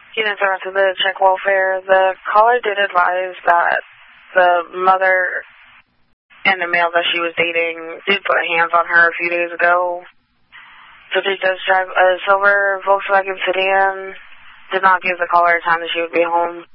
Unit Director, the check welfare. The caller did advise that the mother and the male that she was dating did put hands on her a few days ago. So she does drive a silver Volkswagen sedan. Did not give the caller a time that she would be home.